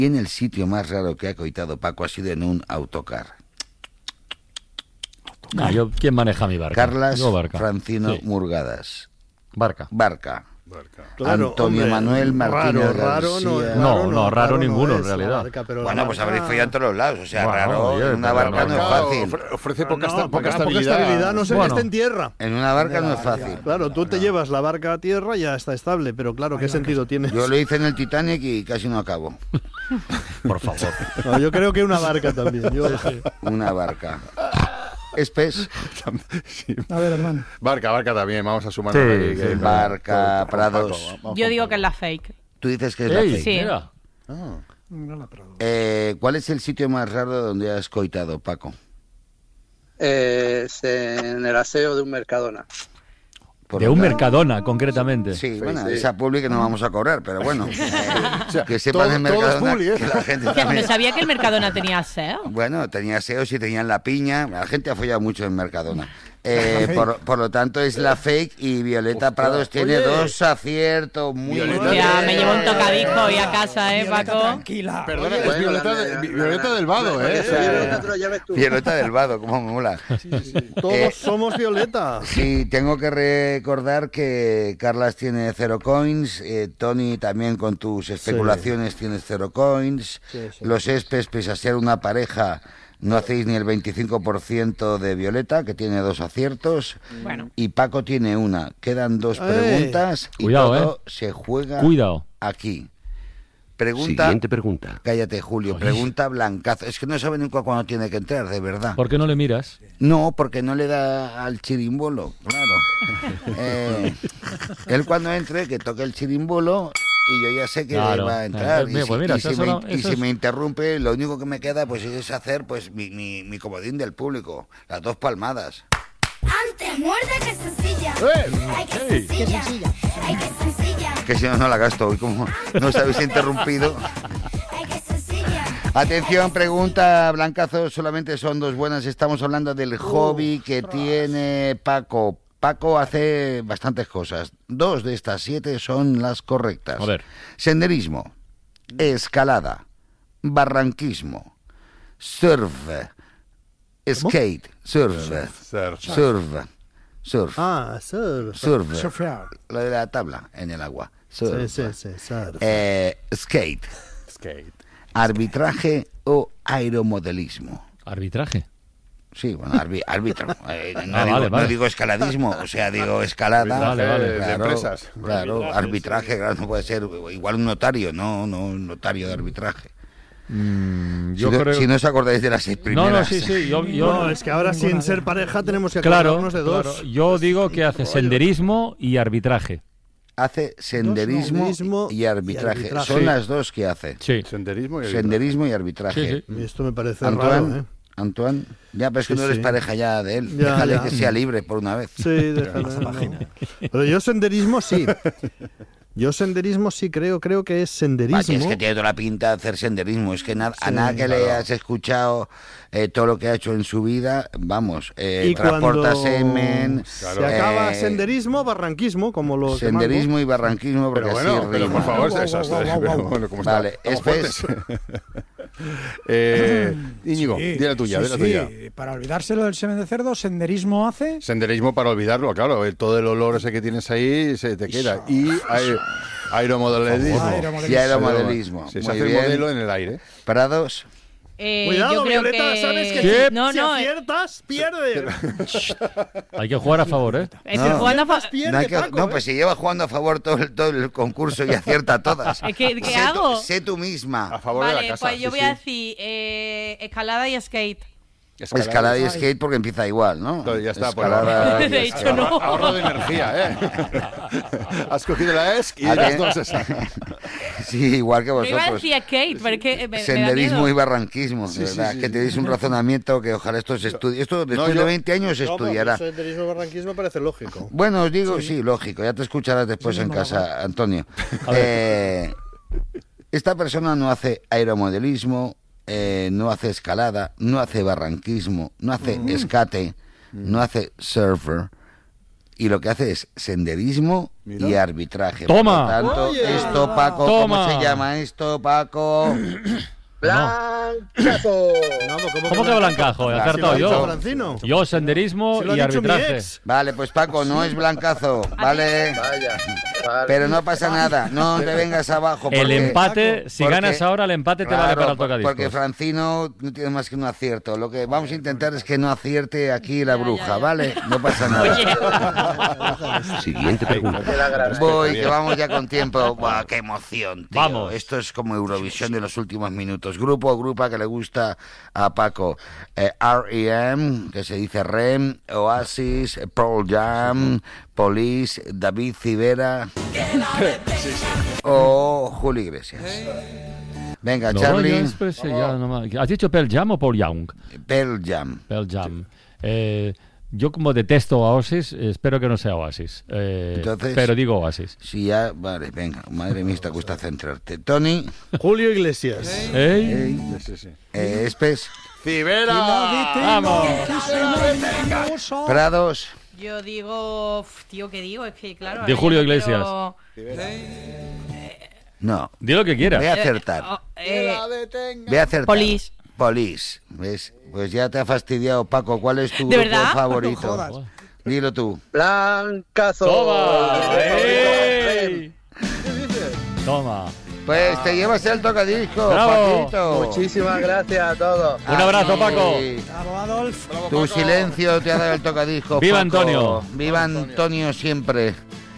Y en el sitio más raro que ha coitado Paco ha sido en un autocar. ¿Quién maneja mi barca? Carlas Francino Murgadas. Barca. Claro, Antonio Manuel Martínez García. Raro ninguno en realidad. Barca, bueno, pues habréis follado en todos los lados. O sea, raro en una barca no es fácil. Ofrece poca estabilidad. No sé que esté en tierra. En una barca no es fácil. Claro, tú te llevas la barca a tierra y ya está estable. Pero claro, ¿qué sentido tiene? Yo lo hice en el Titanic y casi no acabo. Por favor. No, yo creo que una barca también. Una barca. Espes. Sí. A ver, hermano. Barca también, vamos a sumar. Sí, barca, Prados. Yo digo que es la fake. Tú dices que es la fake. Sí. ¿Cuál es el sitio más raro donde has coitado, Paco? En el aseo de un Mercadona. De un Mercadona, concretamente. Sí, bueno, esa publi que no vamos a cobrar, pero bueno. Que sepan en Mercadona que la gente también... ¿No sabía que el Mercadona tenía aseo? Bueno, tenía aseo, sí, tenían la piña. La gente ha follado mucho en Mercadona. Por lo tanto, es la fake y Violeta Prados tiene 2 aciertos muy buenos. Ya, me llevo un tocadisco hoy a casa, Violeta, Paco. Tranquila. Perdona, es Violeta del Vado, Violeta del Vado, como me mola. Sí. Todos somos Violeta. Sí, tengo que recordar que Carlas tiene 0 coins, Tony también con tus especulaciones tienes 0 coins, los Espes, pese a ser una pareja, no hacéis ni el 25% de Violeta, que tiene 2 aciertos. Bueno. Y Paco tiene 1. Quedan 2 preguntas y todo se juega aquí. Siguiente pregunta. Cállate, Julio. Pregunta Blancazo. Es que no sabe nunca cuándo tiene que entrar, de verdad. ¿Por qué no le miras? No, porque no le da al chirimbolo, claro. Él cuando entre, que toque el chirimbolo... Y yo ya sé que va a entrar. Si me interrumpe, lo único que me queda pues es hacer pues mi comodín del público. Las 2 palmadas. Antes muerde que sencilla. Ay, que sencilla. Ay, que sencilla. Que si no la gasto hoy, como no os habéis interrumpido. Ay, que sencilla. Atención, pregunta Blancazo, solamente son 2 buenas. Estamos hablando del hobby que tiene Paco. Paco hace bastantes cosas. 2 de estas 7 son las correctas. A ver. Senderismo, escalada, barranquismo, surf, skate, surf. Ah, surf. Surfear. Lo de la tabla en el agua. Surf. Sí, surf. Skate. Arbitraje o aeromodelismo. ¿Arbitraje? Sí, bueno, árbitro. No digo escaladismo, o sea, digo escalada. Vale, claro, de empresas. Claro, arbitraje, claro, no puede ser igual un notario, no un notario de arbitraje. Si no os acordáis de las 6 primeras. No, es que ahora sin ser pareja tenemos que acordarnos de 2. Claro. Yo digo que hace senderismo y arbitraje. Hace senderismo y arbitraje. Son las 2 que hace. Sí. Senderismo y arbitraje. Sí. Esto me parece raro, Antoine, ya, pero es que no eres pareja ya de él. Déjale que sea libre por una vez. Sí, déjale. Pero yo senderismo sí. Creo que es senderismo. Es que tiene toda la pinta de hacer senderismo. Es que a nada que le has escuchado todo lo que ha hecho en su vida, vamos, transporta semen. Se acaba senderismo, barranquismo, como los senderismo y barranquismo, porque pero así rima. Por favor, vale, Espes. Íñigo, di la tuya. Para olvidárselo del semen de cerdo, senderismo hace. Senderismo para olvidarlo, claro. Todo el olor ese que tienes ahí se te queda. Y aeromodelismo. Se hace el modelo en el aire. Parados. Cuidado, yo creo Violeta, que... sabes que si aciertas, pierdes. Hay que jugar a favor, ¿eh? No, pues si lleva jugando a favor todo el concurso y acierta todas. ¿Qué hago? Sé tú misma. A favor de la casa. Pues yo voy a decir escalada y skate. Escalada y skate porque empieza igual, ¿no? Ya está. Escalada, de hecho, no. Ahorro de energía, ¿eh? Has cogido la ESC y las 2 esas. Sí, igual que vosotros. Yo iba a decir skate, pero es que senderismo y barranquismo, ¿verdad? Que tenéis un razonamiento que ojalá esto se estudie. Esto después de 20 años se estudiará. Senderismo y barranquismo parece lógico. Bueno, os digo, sí, lógico. Ya te escucharás después en casa, Antonio. Esta persona no hace aeromodelismo, no hace escalada, no hace barranquismo, no hace escate, no hace surfer y lo que hace es senderismo y arbitraje. ¡Toma! Por lo tanto, esto, Paco, ¿cómo se llama esto, Paco? ¡Blancazo! ¿Cómo que blancazo? He acertado yo. Francino. Yo, senderismo y arbitraje. Vale, pues Paco, no es blancazo, ¿vale? Vaya. Pero no pasa nada, no te vengas abajo. El empate, si ganas ahora, el empate te vale para el tocadiscos. Porque Francino no tiene más que un acierto. Lo que vamos a intentar es que no acierte aquí la bruja, ¿vale? No pasa nada. Siguiente pregunta. Voy, que vamos ya con tiempo. Buah, qué emoción, tío. Vamos. Esto es como Eurovisión de los últimos minutos. Grupo o grupa que le gusta a Paco. R.E.M., que se dice REM, Oasis, Pearl Jam, Police, David Civera o Julio Iglesias. Venga, Charlie. ¿Has dicho Pearl Jam o Paul Young? Pearl Jam. Pearl Jam. Yo como detesto a Oasis, espero que no sea Oasis. Entonces, pero digo Oasis. Sí, ya, vale, venga. Madre mía, te cuesta centrarte. Tony. Julio Iglesias. Espes. ¡Civera! ¡Vamos! Prados. Yo digo... Tío, ¿qué digo? Es que, claro... De Julio Iglesias. No. Di lo que quieras. Voy a acertar. Voy a acertar. Police. ¿Ves? Pues ya te ha fastidiado, Paco. ¿Cuál es tu grupo favorito? No Dilo tú. ¡Blancazo! ¡Toma! ¡Ey! Toma. Pues te llevas el tocadisco, ¡Bravo! Paquito. Muchísimas gracias a todos. Un abrazo, Paco. Bravo, Adolf. Tu silencio te ha dado el tocadisco. ¡Viva Paco. Antonio! ¡Viva Antonio siempre!